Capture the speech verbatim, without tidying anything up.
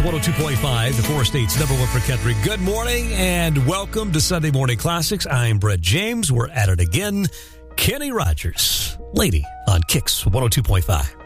one oh two point five, the four states number one for country. Good morning and welcome to Sunday Morning Classics. I'm Brett James. We're at it again. Kenny Rogers, Lady on Kicks one oh two point five.